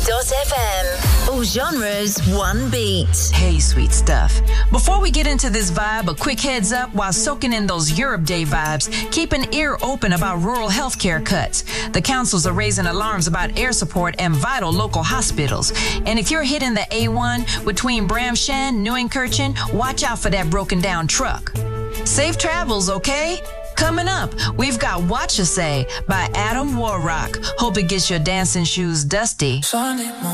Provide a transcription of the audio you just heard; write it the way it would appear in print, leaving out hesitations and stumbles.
FM. All genres, one beat. Hey, sweet stuff. Before we get into this vibe, a quick heads up while soaking in those Europe Day vibes, keep an ear open about rural healthcare cuts. The councils are raising alarms about air support and vital local hospitals. And if you're hitting the A1 between Bramshan, Neunkirchen, watch out for that broken down truck. Safe travels, okay? Coming up, we've got Watcha Say by Adam Warrock. Hope it gets your dancing shoes dusty.